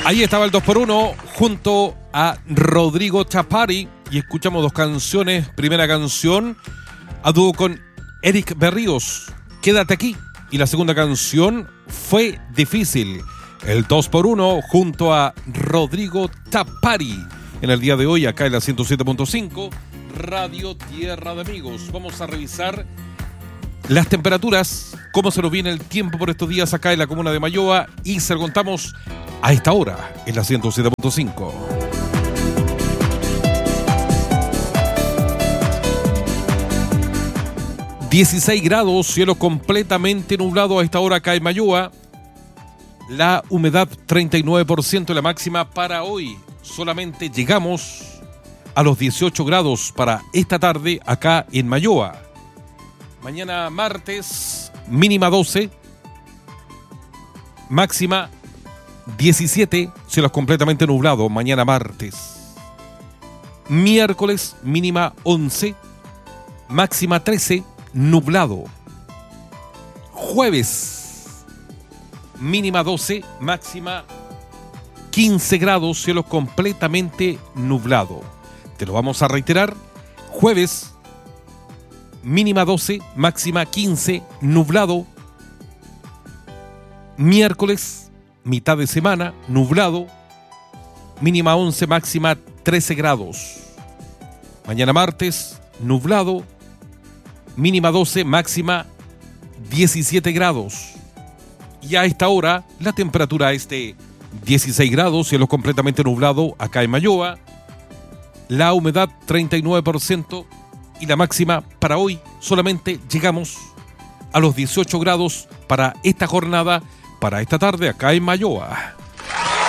Ahí estaba el 2x1 junto a Rodrigo Chapari y escuchamos dos canciones. Primera canción a dúo con Eric Berríos, Quédate aquí. Y la segunda canción, Fue difícil. El 2x1 junto a Rodrigo Chapari. En el día de hoy acá en la 107.5 Radio Tierra de Amigos. Vamos a revisar las temperaturas, cómo se nos viene el tiempo por estos días acá en la comuna de Mayoa y se lo contamos a esta hora en la 107.5. ...16 grados, cielo completamente nublado a esta hora acá en Mayoa. La humedad 39%, la máxima para hoy. Solamente llegamos a los 18 grados para esta tarde acá en Mayoa. Mañana martes, mínima 12, máxima 17, cielo completamente nublado, mañana martes. Miércoles, mínima 11, máxima 13, nublado. Jueves, mínima 12, máxima 15 grados, cielo completamente nublado. Te lo vamos a reiterar, jueves, mínima 12, máxima 15, nublado. Miércoles, mitad de semana, nublado. Mínima 11, máxima 13 grados. Mañana martes, nublado. Mínima 12, máxima 17 grados. Y a esta hora, la temperatura es de 16 grados, cielo completamente nublado acá en Mayoa. La humedad 39%. Y la máxima para hoy solamente llegamos a los 18 grados para esta jornada, para esta tarde acá en Mayoa.